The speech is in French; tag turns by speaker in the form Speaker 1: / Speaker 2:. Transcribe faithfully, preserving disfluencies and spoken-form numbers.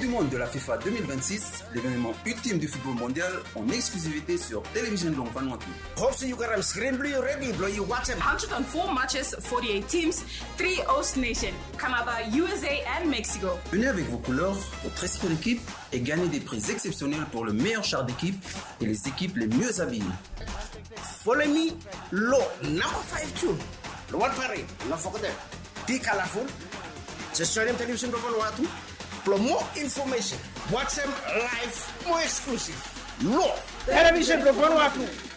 Speaker 1: du Monde de la FIFA deux mille vingt-six, l'événement ultime du football mondial en exclusivité sur Télévision Long Vanuatu.
Speaker 2: Hope you got a screen blue ready, blow you watch it.
Speaker 3: one hundred four matches, forty-eight teams, three host nations, Canada, U S A and Mexico.
Speaker 1: Venez avec vos couleurs, votre esprit d'équipe et gagnez des prix exceptionnels pour le meilleur char d'équipe et les équipes les mieux habillées.
Speaker 2: Follow me, low number five two. The one parade, not forget. Be colorful. Just join them television for Vanuatu. For more information, watch them live, more exclusive. Low television for Vanuatu.